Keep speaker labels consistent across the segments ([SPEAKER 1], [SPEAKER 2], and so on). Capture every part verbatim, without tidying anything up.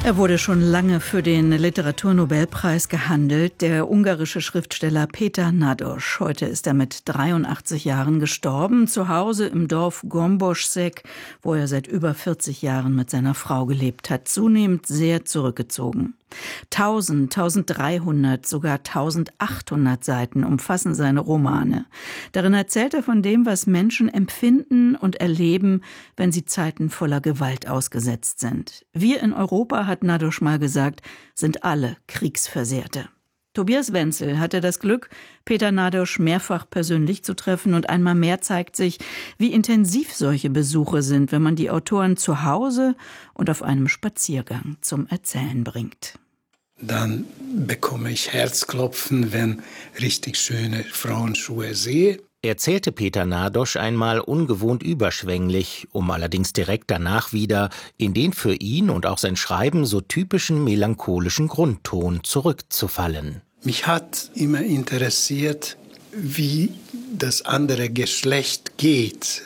[SPEAKER 1] Er wurde schon lange für den Literaturnobelpreis gehandelt, der ungarische Schriftsteller Péter Nádas. Heute ist er mit dreiundachtzig Jahren gestorben, zu Hause im Dorf Gomboschszeg, wo er seit über vierzig Jahren mit seiner Frau gelebt hat, zunehmend sehr zurückgezogen. Tausend, tausenddreihundert, sogar tausendachthundert Seiten umfassen seine Romane. Darin erzählt er von dem, was Menschen empfinden und erleben, wenn sie Zeiten voller Gewalt ausgesetzt sind. Wir in Europa, hat Nádas mal gesagt, sind alle Kriegsversehrte. Tobias Wenzel hatte das Glück, Péter Nádas mehrfach persönlich zu treffen, und einmal mehr zeigt sich, wie intensiv solche Besuche sind, wenn man die Autoren zu Hause und auf einem Spaziergang zum Erzählen bringt.
[SPEAKER 2] Dann bekomme ich Herzklopfen, wenn richtig schöne Frauenschuhe sehe.
[SPEAKER 3] Erzählte Péter Nádas einmal ungewohnt überschwänglich, um allerdings direkt danach wieder in den für ihn und auch sein Schreiben so typischen melancholischen Grundton zurückzufallen.
[SPEAKER 2] Mich hat immer interessiert, wie das andere Geschlecht geht.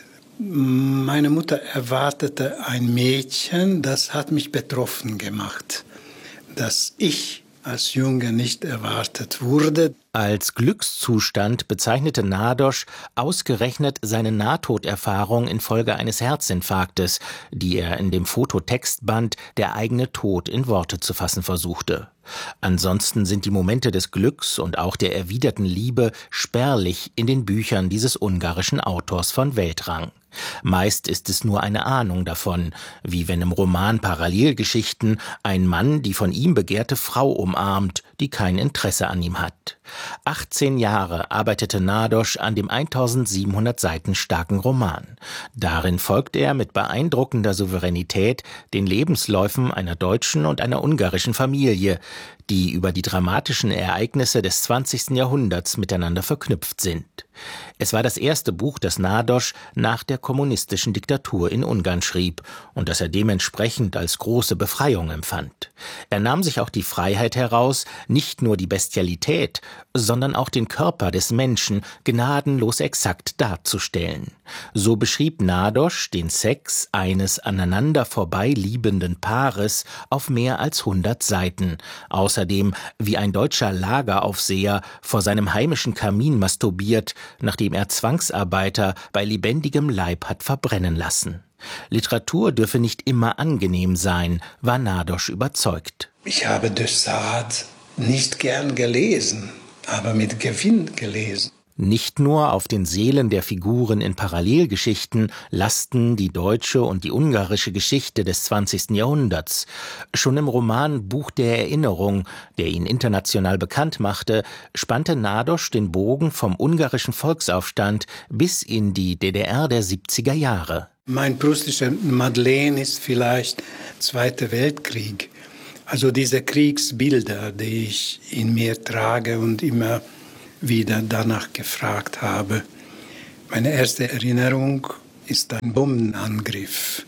[SPEAKER 2] Meine Mutter erwartete ein Mädchen, das hat mich betroffen gemacht, dass ich als Junge nicht erwartet wurde.
[SPEAKER 3] Als Glückszustand bezeichnete Nádas ausgerechnet seine Nahtoderfahrung infolge eines Herzinfarktes, die er in dem Fototextband Der eigene Tod in Worte zu fassen versuchte. Ansonsten sind die Momente des Glücks und auch der erwiderten Liebe spärlich in den Büchern dieses ungarischen Autors von Weltrang. Meist ist es nur eine Ahnung davon, wie wenn im Roman Parallelgeschichten ein Mann die von ihm begehrte Frau umarmt, die kein Interesse an ihm hat. achtzehn Jahre arbeitete Nádas an dem eintausendsiebenhundert Seiten starken Roman. Darin folgt er mit beeindruckender Souveränität den Lebensläufen einer deutschen und einer ungarischen Familie, die über die dramatischen Ereignisse des zwanzigsten Jahrhunderts miteinander verknüpft sind. Es war das erste Buch, das Nádas nach der kommunistischen Diktatur in Ungarn schrieb und das er dementsprechend als große Befreiung empfand. Er nahm sich auch die Freiheit heraus, nicht nur die Bestialität, sondern auch den Körper des Menschen gnadenlos exakt darzustellen. So beschrieb Nádas den Sex eines aneinander vorbei liebenden Paares auf mehr als hundert Seiten. Außerdem, wie ein deutscher Lageraufseher vor seinem heimischen Kamin masturbiert, nachdem er Zwangsarbeiter bei lebendigem Leib hat verbrennen lassen. Literatur dürfe nicht immer angenehm sein, war Nádas überzeugt.
[SPEAKER 2] Ich habe de Sade nicht gern gelesen, aber mit Gewinn gelesen.
[SPEAKER 3] Nicht nur auf den Seelen der Figuren in Parallelgeschichten lasten die deutsche und die ungarische Geschichte des zwanzigsten Jahrhunderts. Schon im Roman Buch der Erinnerung, der ihn international bekannt machte, spannte Nádas den Bogen vom ungarischen Volksaufstand bis in die D D R der siebziger Jahre.
[SPEAKER 2] Mein prustischer Madeleine ist vielleicht Zweiter Weltkrieg. Also diese Kriegsbilder, die ich in mir trage und immer wieder danach gefragt habe. Meine erste Erinnerung ist ein Bombenangriff.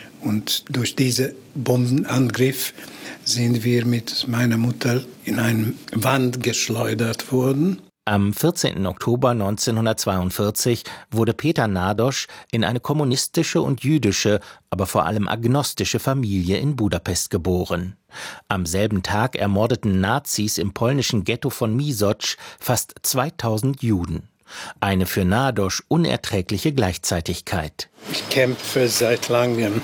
[SPEAKER 2] Und durch diesen Bombenangriff sind wir mit meiner Mutter in eine Wand geschleudert worden.
[SPEAKER 3] Am vierzehnten Oktober neunzehnhundertzweiundvierzig wurde Péter Nádas in eine kommunistische und jüdische, aber vor allem agnostische Familie in Budapest geboren. Am selben Tag ermordeten Nazis im polnischen Ghetto von Misocz fast zweitausend Juden. Eine für Nádas unerträgliche Gleichzeitigkeit.
[SPEAKER 2] Ich kämpfe seit langem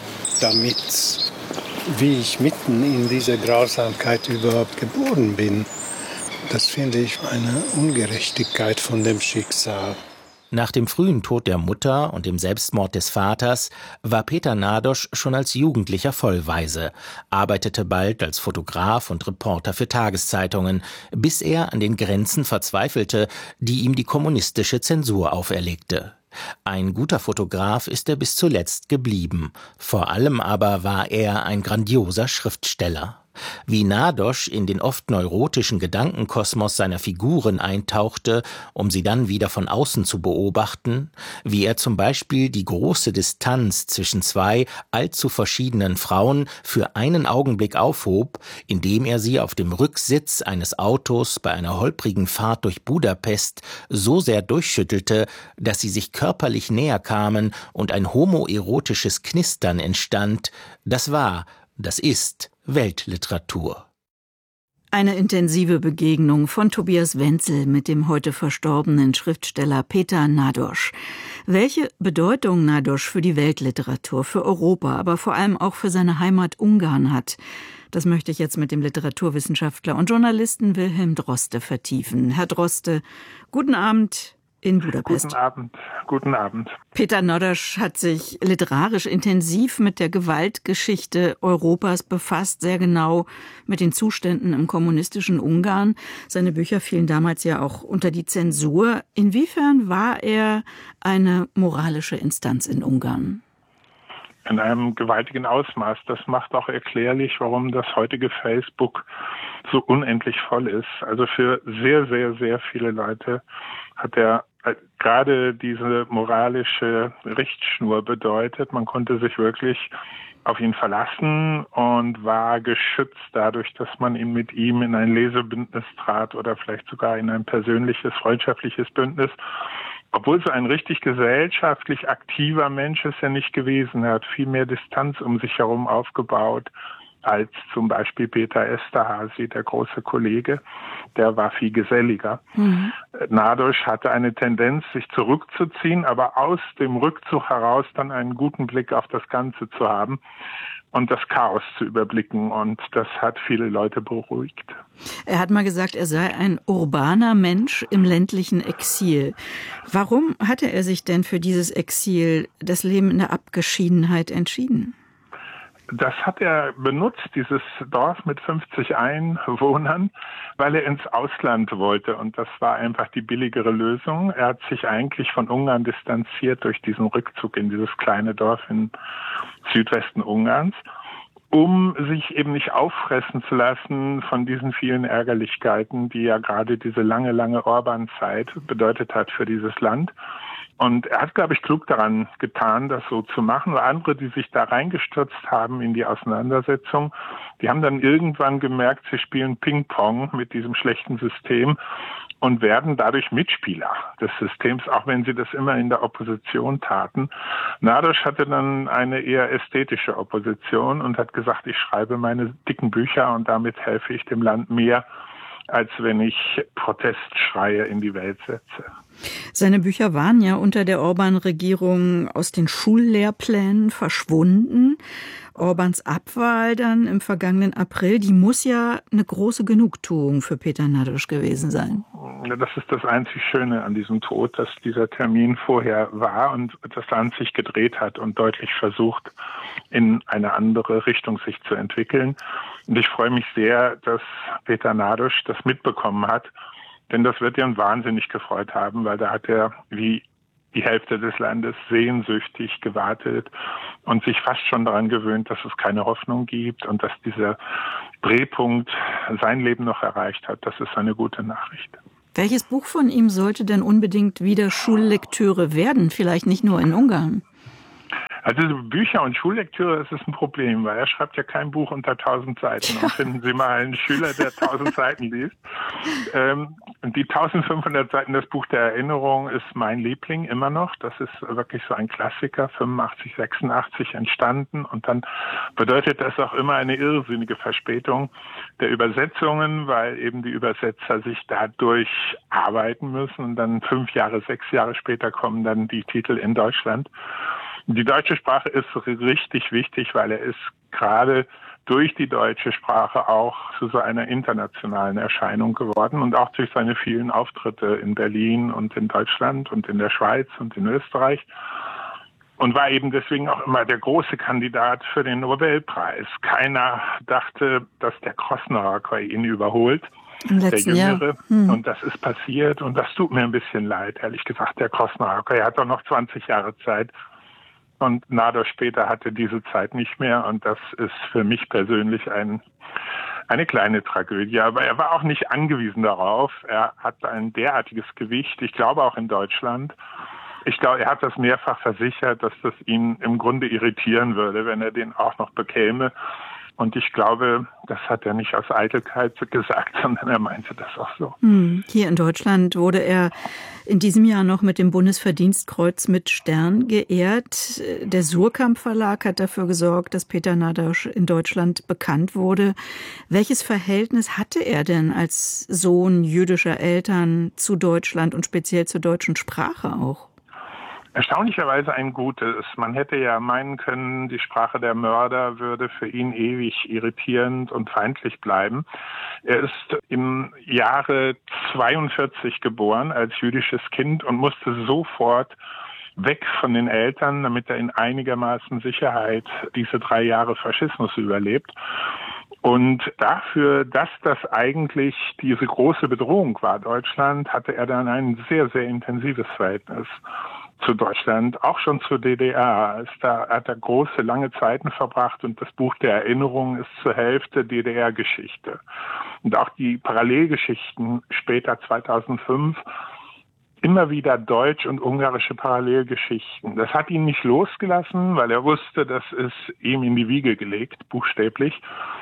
[SPEAKER 2] damit, wie ich mitten in dieser Grausamkeit überhaupt geboren bin. Das finde ich eine Ungerechtigkeit von dem Schicksal.
[SPEAKER 3] Nach dem frühen Tod der Mutter und dem Selbstmord des Vaters war Péter Nádas schon als Jugendlicher vollweise, arbeitete bald als Fotograf und Reporter für Tageszeitungen, bis er an den Grenzen verzweifelte, die ihm die kommunistische Zensur auferlegte. Ein guter Fotograf ist er bis zuletzt geblieben, vor allem aber war er ein grandioser Schriftsteller. Wie Nádas in den oft neurotischen Gedankenkosmos seiner Figuren eintauchte, um sie dann wieder von außen zu beobachten, wie er zum Beispiel die große Distanz zwischen zwei allzu verschiedenen Frauen für einen Augenblick aufhob, indem er sie auf dem Rücksitz eines Autos bei einer holprigen Fahrt durch Budapest so sehr durchschüttelte, dass sie sich körperlich näher kamen und ein homoerotisches Knistern entstand, das war, das ist Weltliteratur.
[SPEAKER 1] Eine intensive Begegnung von Tobias Wenzel mit dem heute verstorbenen Schriftsteller Peter Nadoš. Welche Bedeutung Nadoš für die Weltliteratur, für Europa, aber vor allem auch für seine Heimat Ungarn hat, das möchte ich jetzt mit dem Literaturwissenschaftler und Journalisten Wilhelm Droste vertiefen. Herr Droste, guten Abend in Budapest.
[SPEAKER 4] Guten Abend, guten Abend.
[SPEAKER 1] Peter Nadoš hat sich literarisch intensiv mit der Gewaltgeschichte Europas befasst, sehr genau mit den Zuständen im kommunistischen Ungarn. Seine Bücher fielen damals ja auch unter die Zensur. Inwiefern war er eine moralische Instanz in Ungarn?
[SPEAKER 4] In einem gewaltigen Ausmaß. Das macht auch erklärlich, warum das heutige Facebook so unendlich voll ist. Also für sehr, sehr, sehr viele Leute hat er gerade diese moralische Richtschnur bedeutet. Man konnte sich wirklich auf ihn verlassen und war geschützt dadurch, dass man ihn mit ihm in ein Lesebündnis trat oder vielleicht sogar in ein persönliches, freundschaftliches Bündnis. Obwohl so ein richtig gesellschaftlich aktiver Mensch ist er nicht gewesen. Er hat viel mehr Distanz um sich herum aufgebaut als zum Beispiel Peter Eszterházy, der große Kollege. Der war viel geselliger. Mhm. Nadoš hatte eine Tendenz, sich zurückzuziehen, aber aus dem Rückzug heraus dann einen guten Blick auf das Ganze zu haben und das Chaos zu überblicken. Und das hat viele Leute beruhigt.
[SPEAKER 1] Er hat mal gesagt, er sei ein urbaner Mensch im ländlichen Exil. Warum hatte er sich denn für dieses Exil, das Leben in der Abgeschiedenheit, entschieden?
[SPEAKER 4] Das hat er benutzt, dieses Dorf mit fünfzig Einwohnern, weil er ins Ausland wollte. Und das war einfach die billigere Lösung. Er hat sich eigentlich von Ungarn distanziert durch diesen Rückzug in dieses kleine Dorf im Südwesten Ungarns, um sich eben nicht auffressen zu lassen von diesen vielen Ärgerlichkeiten, die ja gerade diese lange, lange Orban-Zeit bedeutet hat für dieses Land. Und er hat, glaube ich, klug daran getan, das so zu machen. Weil andere, die sich da reingestürzt haben in die Auseinandersetzung, die haben dann irgendwann gemerkt, sie spielen Ping-Pong mit diesem schlechten System und werden dadurch Mitspieler des Systems, auch wenn sie das immer in der Opposition taten. Nadoš hatte dann eine eher ästhetische Opposition und hat gesagt, ich schreibe meine dicken Bücher und damit helfe ich dem Land mehr, als wenn ich Protestschreie in die Welt setze.
[SPEAKER 1] Seine Bücher waren ja unter der Orban-Regierung aus den Schullehrplänen verschwunden. Orbans Abwahl dann im vergangenen April, die muss ja eine große Genugtuung für Peter Nadoš gewesen sein.
[SPEAKER 4] Das ist das einzig Schöne an diesem Tod, dass dieser Termin vorher war und das Land sich gedreht hat und deutlich versucht, in eine andere Richtung sich zu entwickeln. Und ich freue mich sehr, dass Peter Nadoš das mitbekommen hat, denn das wird ihn wahnsinnig gefreut haben, weil da hat er wie die Hälfte des Landes sehnsüchtig gewartet und sich fast schon daran gewöhnt, dass es keine Hoffnung gibt und dass dieser Drehpunkt sein Leben noch erreicht hat. Das ist eine gute Nachricht.
[SPEAKER 1] Welches Buch von ihm sollte denn unbedingt wieder Schullektüre werden? Vielleicht nicht nur in Ungarn.
[SPEAKER 4] Also Bücher und Schullektüre, das ist ein Problem, weil er schreibt ja kein Buch unter tausend Seiten. Und finden Sie mal einen Schüler, der tausend Seiten liest. Ähm, die eintausendfünfhundert Seiten, das Buch der Erinnerung, ist mein Liebling immer noch. Das ist wirklich so ein Klassiker, fünfundachtzig, sechsundachtzig entstanden. Und dann bedeutet das auch immer eine irrsinnige Verspätung der Übersetzungen, weil eben die Übersetzer sich dadurch arbeiten müssen. Und dann fünf Jahre, sechs Jahre später kommen dann die Titel in Deutschland. Die deutsche Sprache ist richtig wichtig, weil er ist gerade durch die deutsche Sprache auch zu so einer internationalen Erscheinung geworden und auch durch seine vielen Auftritte in Berlin und in Deutschland und in der Schweiz und in Österreich und war eben deswegen auch immer der große Kandidat für den Nobelpreis. Keiner dachte, dass der Krosznahor ihn überholt. Der Jüngere. Hm. Und das ist passiert und das tut mir ein bisschen leid, ehrlich gesagt. Der Krosznahor, er hat doch noch zwanzig Jahre Zeit. Und Nadoš später hatte diese Zeit nicht mehr und das ist für mich persönlich ein, eine kleine Tragödie. Aber er war auch nicht angewiesen darauf. Er hat ein derartiges Gewicht, ich glaube auch in Deutschland. Ich glaube, er hat das mehrfach versichert, dass das ihn im Grunde irritieren würde, wenn er den auch noch bekäme. Und ich glaube, das hat er nicht aus Eitelkeit gesagt, sondern er meinte das auch so.
[SPEAKER 1] Hier in Deutschland wurde er in diesem Jahr noch mit dem Bundesverdienstkreuz mit Stern geehrt. Der Suhrkamp Verlag hat dafür gesorgt, dass Peter Nadosch in Deutschland bekannt wurde. Welches Verhältnis hatte er denn als Sohn jüdischer Eltern zu Deutschland und speziell zur deutschen Sprache auch?
[SPEAKER 4] Erstaunlicherweise ein gutes. Man hätte ja meinen können, die Sprache der Mörder würde für ihn ewig irritierend und feindlich bleiben. Er ist im Jahre zweiundvierzig geboren als jüdisches Kind und musste sofort weg von den Eltern, damit er in einigermaßen Sicherheit diese drei Jahre Faschismus überlebt. Und dafür, dass das eigentlich diese große Bedrohung war, Deutschland, hatte er dann ein sehr, sehr intensives Verhältnis zu Deutschland, auch schon zur D D R. Da hat er große, lange Zeiten verbracht und das Buch der Erinnerungen ist zur Hälfte D D R-Geschichte. Und auch die Parallelgeschichten später zweitausendfünf, immer wieder deutsch- und ungarische Parallelgeschichten. Das hat ihn nicht losgelassen, weil er wusste, das ist ihm in die Wiege gelegt, buchstäblich.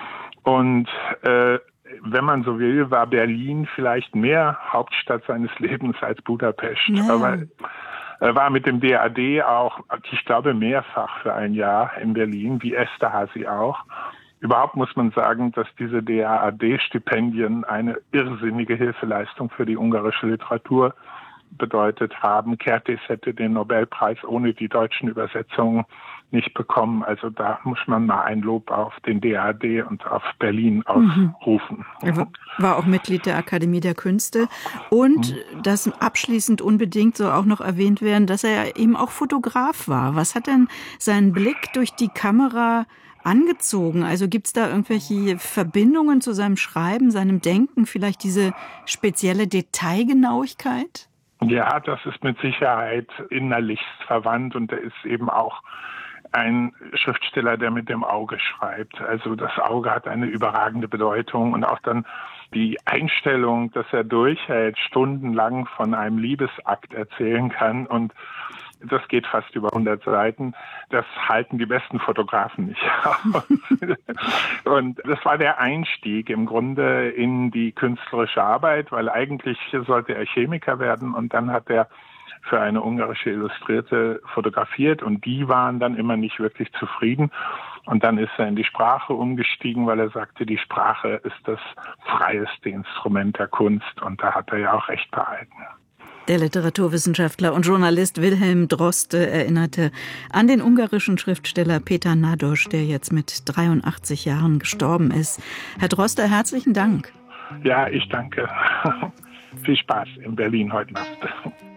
[SPEAKER 4] Und äh, wenn man so will, war Berlin vielleicht mehr Hauptstadt seines Lebens als Budapest. Ja. Aber er war mit dem D A D auch, ich glaube, mehrfach für ein Jahr in Berlin, wie Esterhazy auch. Überhaupt muss man sagen, dass diese D A D-Stipendien eine irrsinnige Hilfeleistung für die ungarische Literatur bedeutet haben. Kertész hätte den Nobelpreis ohne die deutschen Übersetzungen nicht bekommen. Also da muss man mal ein Lob auf den D A D und auf Berlin ausrufen.
[SPEAKER 1] Er war auch Mitglied der Akademie der Künste. Und mhm. das abschließend unbedingt soll auch noch erwähnt werden, dass er eben auch Fotograf war. Was hat denn seinen Blick durch die Kamera angezogen? Also gibt es da irgendwelche Verbindungen zu seinem Schreiben, seinem Denken, vielleicht diese spezielle Detailgenauigkeit?
[SPEAKER 4] Ja, das ist mit Sicherheit innerlichst verwandt und er ist eben auch ein Schriftsteller, der mit dem Auge schreibt. Also das Auge hat eine überragende Bedeutung und auch dann die Einstellung, dass er durchhält, stundenlang von einem Liebesakt erzählen kann und das geht fast über hundert Seiten. Das halten die besten Fotografen nicht aus. Und das war der Einstieg im Grunde in die künstlerische Arbeit, weil eigentlich sollte er Chemiker werden und dann hat er für eine ungarische Illustrierte fotografiert und die waren dann immer nicht wirklich zufrieden. Und dann ist er in die Sprache umgestiegen, weil er sagte, die Sprache ist das freieste Instrument der Kunst und da hat er ja auch recht behalten.
[SPEAKER 1] Der Literaturwissenschaftler und Journalist Wilhelm Droste erinnerte an den ungarischen Schriftsteller Peter Nadosch, der jetzt mit dreiundachtzig Jahren gestorben ist. Herr Droste, herzlichen Dank.
[SPEAKER 4] Ja, ich danke. Viel Spaß in Berlin heute Nacht.